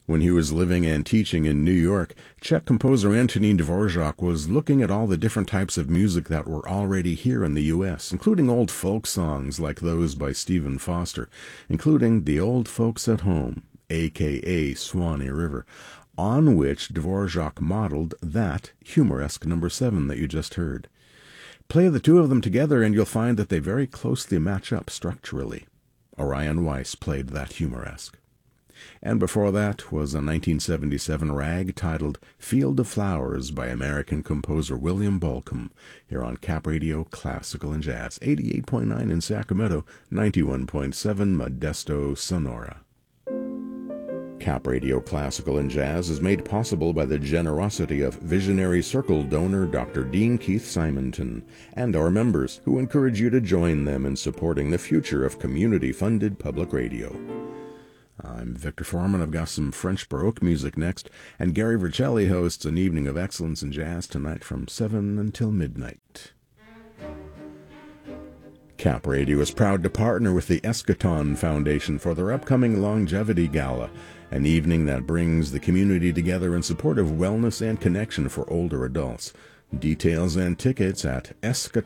When he was living and teaching in New York, Czech composer Antonín Dvorak was looking at all the different types of music that were already here in the U.S., including old folk songs like those by Stephen Foster, including The Old Folks at Home, a.k.a. Swanee River, on which Dvorak modeled that humoresque number 7 that you just heard. Play the two of them together and you'll find that they very closely match up structurally. Orion Weiss played that humoresque. And before that was a 1977 rag titled Field of Flowers by American composer William Bolcom, here on Cap Radio Classical and Jazz, 88.9 in Sacramento, 91.7 Modesto, Sonora. Cap Radio Classical and Jazz is made possible by the generosity of Visionary Circle donor Dr. Dean Keith Simonton and our members, who encourage you to join them in supporting the future of community-funded public radio. I'm Victor Foreman. I've got some French Baroque music next, and Gary Vercelli hosts an evening of excellence in jazz tonight from 7 until midnight. Cap Radio is proud to partner with the Eschaton Foundation for their upcoming Longevity Gala, an evening that brings the community together in support of wellness and connection for older adults. Details and tickets at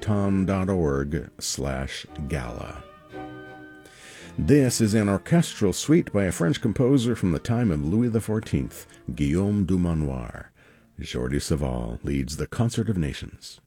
eschaton.org/gala. This is an orchestral suite by a French composer from the time of Louis XIV, Guillaume du Manoir. Jordi Savall leads the Concert of Nations.